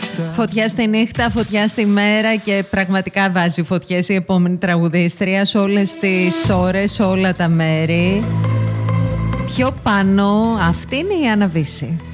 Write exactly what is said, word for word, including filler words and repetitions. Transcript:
Φωτιά στη νύχτα, φωτιά στη μέρα και πραγματικά βάζει φωτιές η επόμενη τραγουδίστρια σε όλες τις ώρες, σε όλα τα μέρη. Πιο πάνω αυτή είναι η Άννα Βύση.